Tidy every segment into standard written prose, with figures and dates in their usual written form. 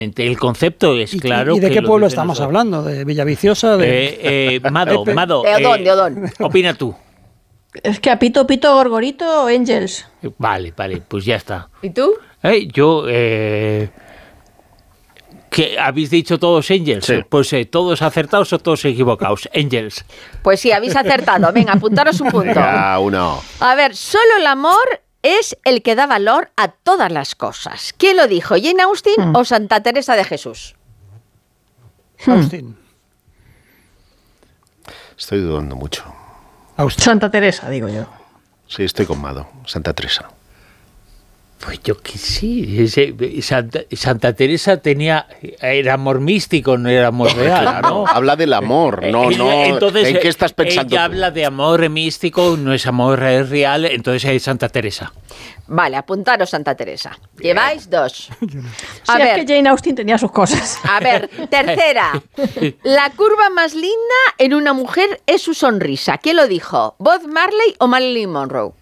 El concepto es claro. ¿Y de que qué lo pueblo dicen estamos los- hablando? ¿De Villaviciosa? Mado. De Odón. Opina tú. Es que a Pito, Pito, Gorgorito, Angels. Vale, pues ya está. ¿Y tú? Yo... ¿Qué habéis dicho todos Angels? Sí. Pues todos acertados o todos equivocados. Angels. Pues sí, habéis acertado. Venga, apuntaros un punto. Ya, uno. A ver, solo el amor es el que da valor a todas las cosas. ¿Quién lo dijo? ¿Jane Austen o Santa Teresa de Jesús? Austin. Estoy dudando mucho. Austin. Santa Teresa, digo yo. Sí, estoy con Mado. Santa Teresa. Pues yo que sí. Santa Teresa era amor místico, no era amor real, ¿no? Habla del amor, no. Entonces, ¿en qué estás pensando ella tú? habla de amor místico, no es amor real, entonces es Santa Teresa. Vale, apuntaros Santa Teresa. Lleváis 2. Sí, es que Jane Austen tenía sus cosas. A ver, tercera. La curva más linda en una mujer es su sonrisa. ¿Quién lo dijo? ¿Bob Marley o Marilyn Monroe?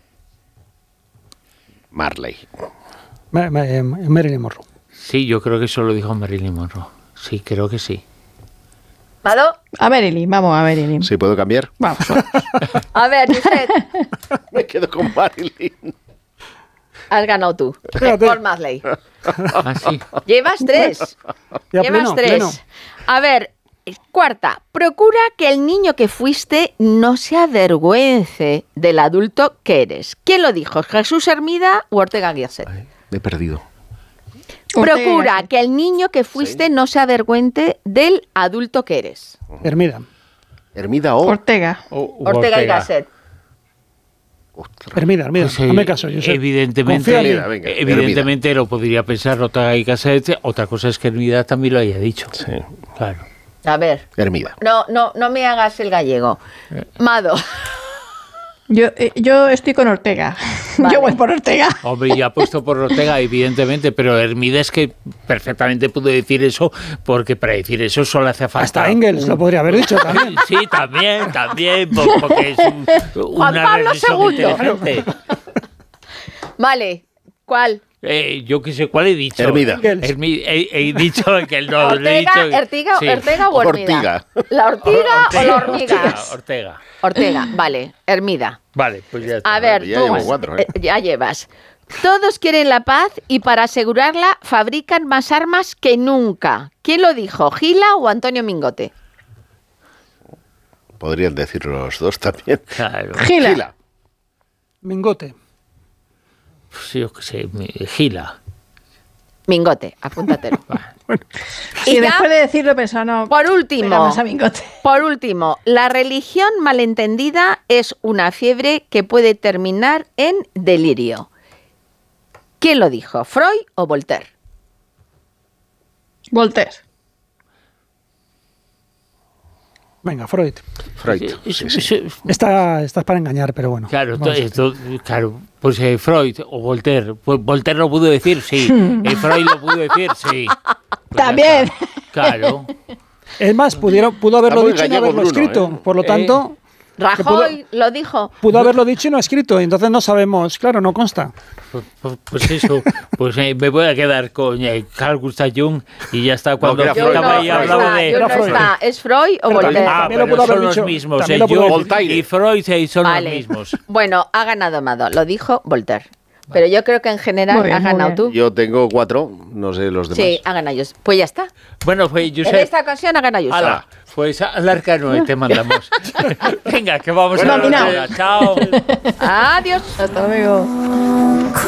Marley. Marilyn Monroe. Sí, yo creo que eso lo dijo Marilyn Monroe. Sí, creo que sí. ¿Mado? A Marilyn, vamos a Marilyn. ¿Sí puedo cambiar? Vamos. A ver, Josep, Me quedo con Marilyn. has ganado tú. Fíjate. Bob Marley. Ah, sí. Llevas 3. Ya, Llevas pleno, 3. pleno. A ver, cuarta. Procura que el niño que fuiste no se avergüence del adulto que eres. ¿Quién lo dijo? ¿Jesús Hermida o Ortega Gasset? Ay, me he perdido. Procura Ortega. que el niño que fuiste no se avergüence del adulto que eres. Hermida. Hermida o... Ortega. Ortega y Gasset. Ostras. Hermida. Pues, Hazme caso, Josep. evidentemente, Confía en mí. Hermida, venga, evidentemente lo podría pensar Ortega y Gasset. Otra cosa es que Hermida también lo haya dicho. Sí. Claro. A ver, Hermida. no me hagas el gallego. Mado. Yo estoy con Ortega. Vale. Yo voy por Ortega. Hombre, ya ha puesto por Ortega, evidentemente, pero Hermida es que perfectamente pudo decir eso, porque para decir eso solo hace falta... Hasta Engels lo podría haber dicho también. Sí, también, porque es Juan una Pablo reflexión II. inteligente. Vale, ¿cuál? Yo qué sé, ¿cuál he dicho? Hermida. He dicho que el no, lo he dicho... Ortega o Hermida. ¿La Ortiga o la hormiga? Ortega. Ortega, vale. Hermida. Vale, pues ya está. A ver, Ya tú, llevo 4, ¿eh? ya llevas. Todos quieren la paz y para asegurarla fabrican más armas que nunca. ¿Quién lo dijo? ¿Gila o Antonio Mingote? Podrían decir los dos también. Claro. Gila. Mingote. Pues yo qué sé, Gila. Mingote, apúntatelo. Y ya, después de decirlo pensaba, no, por venga último, más a Mingote. la religión malentendida es una fiebre que puede terminar en delirio. ¿Quién lo dijo? ¿Freud o Voltaire? Voltaire. Venga, Freud. Freud. Estás para engañar, pero bueno. Claro, Vamos. claro, pues Freud o Voltaire. Pues Voltaire lo pudo decir, sí. Freud lo pudo decir, sí. Pues ya También. está. Claro. Es más, pudo haberlo muy dicho y no gallego, haberlo Bruno, escrito. Por lo tanto, Rajoy lo dijo. pudo haberlo dicho y no escrito. Y entonces no sabemos, claro, no consta. Pues eso, pues me voy a quedar con Carl Gustav Jung y ya está. Cuando que era Yo estaba Freud. ahí hablaba de... yo no Freud. está. ¿Es Freud o Pero Voltaire? también lo pero pudo haber son dicho, los mismos. también lo pudo Jung haber dicho. y Freud son Vale. los mismos. Bueno, ha ganado Amado. Lo dijo Voltaire. Pero yo creo que en general Muy bien, has muy ganado bien. tú. Yo tengo 4, no sé los demás. Sí, ha ganado yo. Pues ya está. Bueno, pues yo En sé... esta ocasión ha ganado yo. Hala, pues al arcano te mandamos. Venga, que vamos Bueno, a la nominado. otra. Chao. Adiós. Hasta luego.